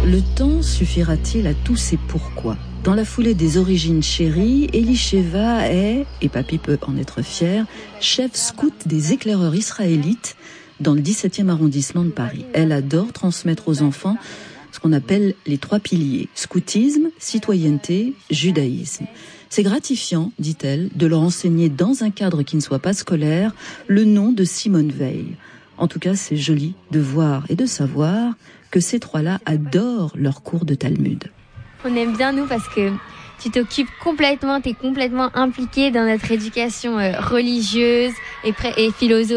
le temps suffira-t-il à tous ces pourquoi ? Dans la foulée des origines chéries, Elisheva est, et papy peut en être fier, chef scout des éclaireurs israélites dans le 17e arrondissement de Paris. Elle adore transmettre aux enfants ce qu'on appelle les 3 piliers, scoutisme, citoyenneté, judaïsme. C'est gratifiant, dit-elle, de leur enseigner dans un cadre qui ne soit pas scolaire le nom de Simone Veil. En tout cas, c'est joli de voir et de savoir que ces 3-là adorent leur cours de Talmud. On aime bien nous parce que tu t'occupes complètement, t'es complètement impliqué dans notre éducation religieuse et philosophique.